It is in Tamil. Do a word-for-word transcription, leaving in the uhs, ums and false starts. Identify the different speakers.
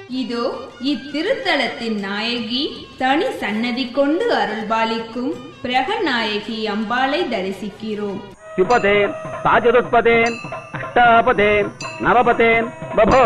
Speaker 1: இதோ இத்திருத்தலத்தின் நாயகி தனி சன்னதி கொண்டு அருள்பாலிக்கும் பிரகநாயகி அம்பாளை தரிசிக்கிறோம்.
Speaker 2: திபதேன் சாஜதுத்பதேன் அஷ்டாபதேன் நவபதேன் பபோ